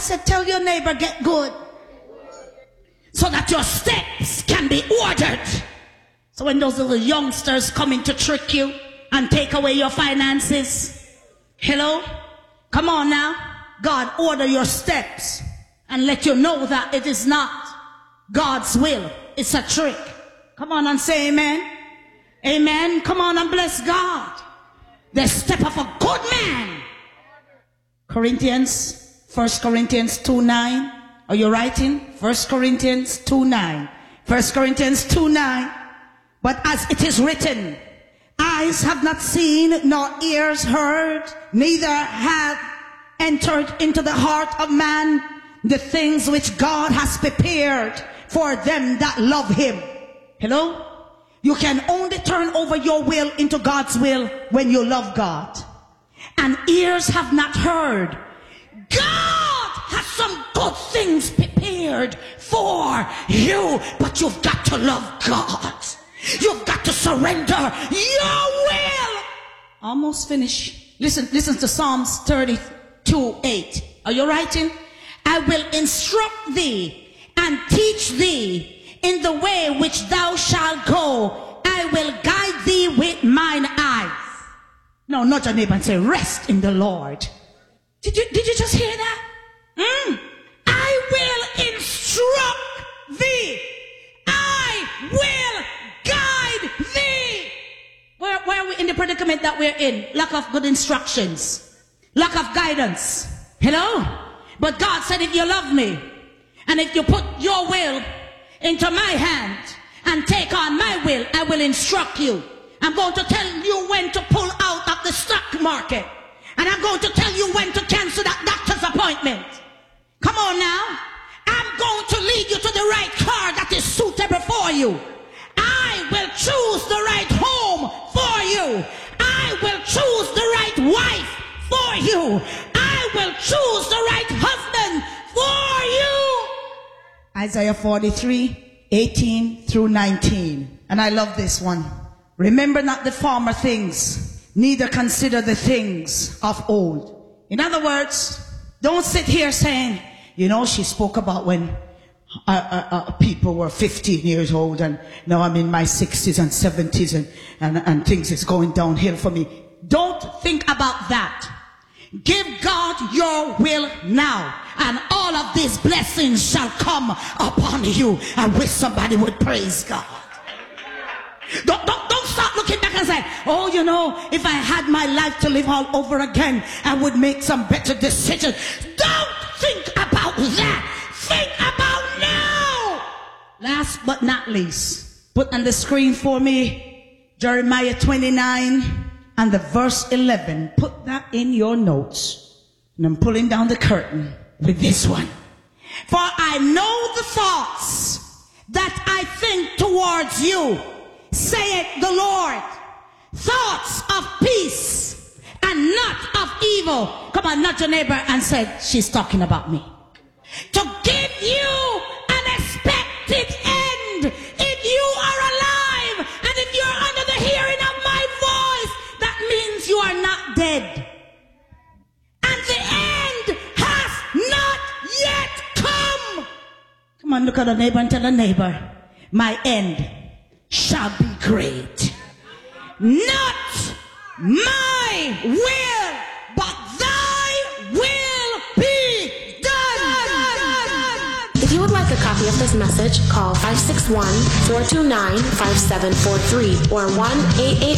said, tell your neighbor, get good. So that your steps can be ordered. So when those little youngsters come in to trick you and take away your finances, hello? Come on now. God, order your steps and let you know that it is not God's will. It's a trick. Come on and say amen. Amen. Come on and bless God. The step of a good man. 1 Corinthians 2:9. Are you writing? 1 Corinthians 2:9. 1 Corinthians 2:9. But as it is written, eyes have not seen, nor ears heard, neither have entered into the heart of man the things which God has prepared for them that love him. Hello? You can only turn over your will into God's will when you love God. And ears have not heard. God has some good things prepared for you, but you've got to love God. You've got to surrender your will. Almost finished. Listen to Psalms 32:8. Are you writing? I will instruct thee and teach thee in the way which thou shalt go. I will guide thee with mine eyes. No, not your neighbor and say, rest in the Lord. Did you just hear that? I will instruct thee. I will guide thee. Where are we in the predicament that we're in? Lack of good instructions. Lack of guidance. Hello? But God said, if you love me, and if you put your will into my hand and take on my will, I will instruct you. I'm going to tell you when to pull out of the stock market. And I'm going to tell you when to cancel that doctor's appointment. Come on now. I'm going to lead you to the right car that is suitable for you. I will choose the right home for you. I will choose the right wife for you. I will choose the right husband for you. Isaiah 43:18 through 19. And I love this one. Remember not the former things, neither consider the things of old. In other words, don't sit here saying, you know, she spoke about when people were 15 years old and now I'm in my 60s and 70s and things is going downhill for me. Don't think about that. Give God your will now, and all of these blessings shall come upon you. I wish somebody would praise God. Don't start looking back and say, oh, you know, if I had my life to live all over again, I would make some better decisions. Don't think about that. Think about now. Last but not least, put on the screen for me Jeremiah 29 and the verse 11. Put that in your notes. And I'm pulling down the curtain with this one. For I know the thoughts that I think towards you, saith the Lord, thoughts of peace and not of evil. Come on, nudge your neighbor and say, she's talking about me. To give you an expected end. If you are alive and if you're under the hearing of my voice, that means you are not dead. And the end has not yet come. Come on, look at the neighbor and tell the neighbor, my end shall be great. Not my will, but thy will be done. If you would like a copy of this message, call 561-429-5743 or 1-888